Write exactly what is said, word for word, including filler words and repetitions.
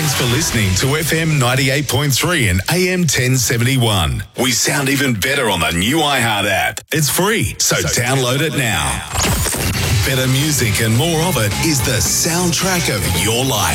Thanks for listening to F M ninety-eight point three and A M ten seventy-one. We sound even better on the new iHeart app. It's free, so, so download it now. Better music and more of it is the soundtrack of your life.